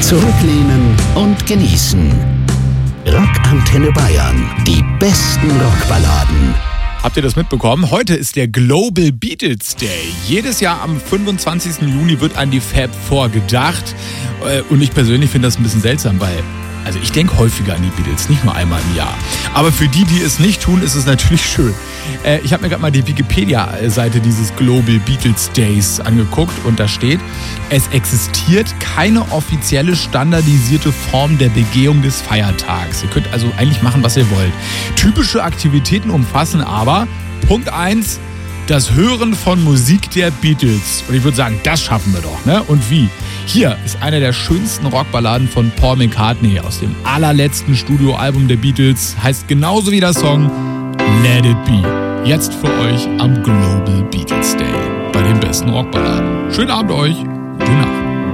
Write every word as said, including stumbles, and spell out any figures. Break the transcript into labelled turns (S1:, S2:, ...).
S1: Zurücklehnen und genießen. Rockantenne Bayern. Die besten Rockballaden.
S2: Habt ihr das mitbekommen? Heute ist der Global Beatles Day. Jedes Jahr am fünfundzwanzigsten Juni wird an die Fab Four gedacht. Und ich persönlich finde das ein bisschen seltsam, weil also ich denke häufiger an die Beatles, nicht nur einmal im Jahr. Aber für die, die es nicht tun, ist es natürlich schön. Äh, ich habe mir gerade mal die Wikipedia-Seite dieses Global Beatles Days angeguckt und da steht, es existiert keine offizielle standardisierte Form der Begehung des Feiertags. Ihr könnt also eigentlich machen, was ihr wollt. Typische Aktivitäten umfassen aber, Punkt eins, das Hören von Musik der Beatles. Und ich würde sagen, das schaffen wir doch, ne? Und wie? Hier ist eine der schönsten Rockballaden von Paul McCartney aus dem allerletzten Studioalbum der Beatles. Heißt genauso wie der Song Let It Be. Jetzt für euch am Global Beatles Day bei den besten Rockballaden. Schönen Abend euch. Gute Nacht.